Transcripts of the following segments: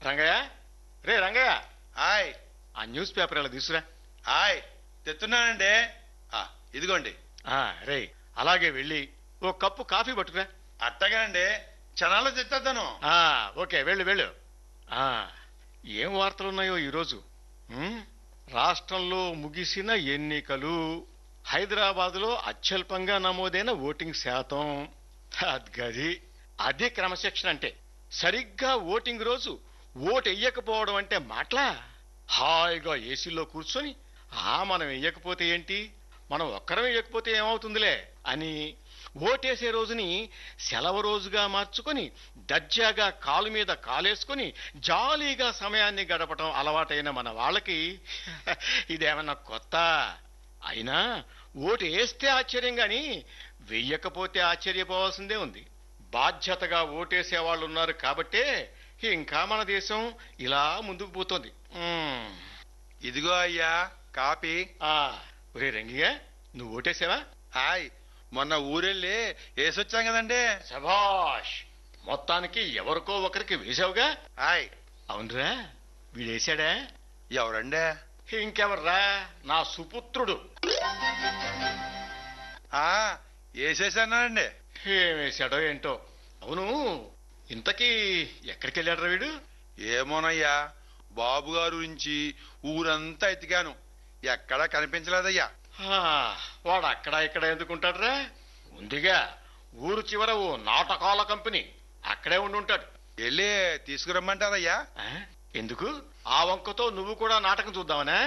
రంగయ్య, రే రంగయ్య, ఆయ్ ఆ news paper ఇలా తీసురా. ఆయ్ తెస్తున్నానండి. ఇదిగోండి. రే అలాగే వెళ్ళి ఓ కప్పు కాఫీ పట్టుకురా. అట్టగానండి, క్షణాల్లో తెచ్చేద్దాను. ఓకే, వెళ్ళు వెళ్ళు. ఏం వార్తలున్నాయో ఈరోజు. రాష్ట్రంలో ముగిసిన ఎన్నికలు, హైదరాబాదులో అత్యల్పంగా నమోదైన ఓటింగ్ శాతం. అద్గది, అదే క్రమశిక్షణ అంటే. సరిగ్గా ఓటింగ్ రోజు ఓటు వెయ్యకపోవడం అంటే మాటలా? హాయిగా ఏసీలో కూర్చొని మనం వెయ్యకపోతే ఏంటి, మనం ఒక్కరం వెయ్యకపోతే ఏమవుతుందిలే అని ఓటేసే రోజుని సెలవు రోజుగా మార్చుకొని దర్జాగా కాలు మీద కాలేసుకొని జాలీగా సమయాన్ని గడపటం అలవాటైన మన వాళ్ళకి ఇదేమన్నా కొత్త? అయినా ఓటు వేస్తే ఆశ్చర్యం గాని వెయ్యకపోతే ఆశ్చర్యపోవాల్సిందే ఉంది. బాధ్యతగా ఓటేసే వాళ్ళు ఉన్నారు కాబట్టే ఇంకా మన దేశం ఇలా ముందుకు పోతోంది. ఇదిగో అయ్యా కాపీ. ఒరే రంగిగా, నువ్వు ఓటేసావా? ఆయ్ మొన్న ఊరెళ్ళి వేసొచ్చాం కదండి. శభాష్, మొత్తానికి ఎవరికో ఒకరికి వేసావుగా. ఆయ్ అవునరా, వీడేశాడా? ఎవరండి? ఇంకెవర్రా, నా సుపుత్రుడు. వేసేసానండి. ఏమేశాడో ఏంటో. అవును, ఇంతకీ ఎక్కడికి వెళ్ళాడు వీడు? ఏమోనయ్యా, బాబు గారు నుంచి ఊరంతా ఎతికాను, ఎక్కడా కనిపించలేదయ్యా. వాడు అక్కడ ఇక్కడ ఎందుకుంటాడురా? ఉందిగా ఊరు చివర ఓ నాటకాల కంపెనీ, అక్కడే ఉండుంటాడు. వెళ్ళి తీసుకురమ్మంటారయ్యా. ఎందుకు? ఆ వంకతో నువ్వు కూడా నాటకం చూద్దామనా?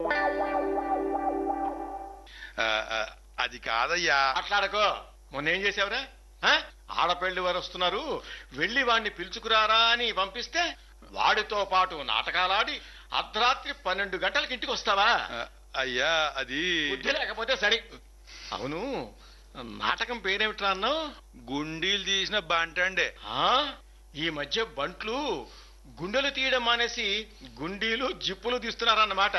అది కాదయ్యా. మాట్లాడకో. మొన్నేం చేసావురా? ఆడపెళ్లి వారు వస్తున్నారు, వెళ్లి వాడిని పిలుచుకురారా అని పంపిస్తే వాడితో పాటు నాటకాలాడి అర్ధరాత్రి 12 గంటలకి ఇంటికి వస్తావా? అయ్యా అది బుద్ధి లేకపోతే సరే. అవును, నాటకం పేరేమిట్రా అన్నావు? గుండీలు తీసిన బంటండే. ఈ మధ్య బంట్లు గుండెలు తీయడం మానేసి గుండీలు జిప్పులు తీస్తున్నారన్నమాట.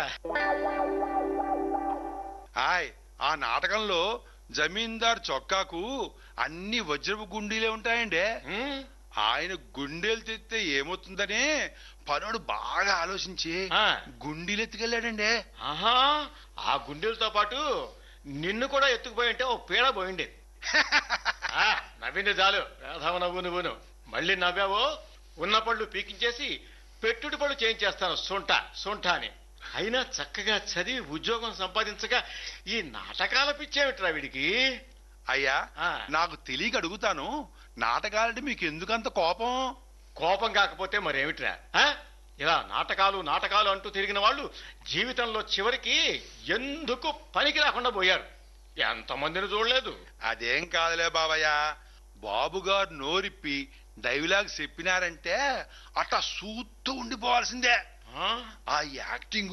ఆయ్ ఆ నాటకంలో జమీందార్ చొక్కాకు అన్ని వజ్రపు గుండీలే ఉంటాయండి. ఆయన గుండెలు తెస్తే ఏమవుతుందని పనుడు బాగా ఆలోచించి గుండీలు ఎత్తుకెళ్ళాడండి. ఆ గుండెలతో పాటు నిన్ను కూడా ఎత్తుకుపోయి ఉంటే ఓ పీడ పోయిండే. నవ్వింది చాలు, వేధవ నవ్వు నువ్వును. మళ్ళీ నవ్వావో ఉన్న పళ్ళు పీకించేసి పెట్టుడు పళ్ళు చేయించేస్తాను సొంట సొంట అని. అయినా చక్కగా చదివి ఉద్యోగం సంపాదించగా ఈ నాటకాల పిచ్చేమిట్రా వీడికి? అయ్యా నాకు తెలియక అడుగుతాను, నాటకాలంటే మీకు ఎందుకంత కోపం? కోపం కాకపోతే మరేమిట్రా? ఇలా నాటకాలు నాటకాలు అంటూ తిరిగిన వాళ్ళు జీవితంలో చివరికి ఎందుకు పనికి రాకుండా పోయారు. ఎంతమందిని చూడలేదు. అదేం కాదులే బాబయ్య, బాబుగారు నోరిప్పి డైలాగ్ చెప్పినారంటే అట్టా సూత్తూ ఉండిపోవాల్సిందే. ఆ యాక్టింగ్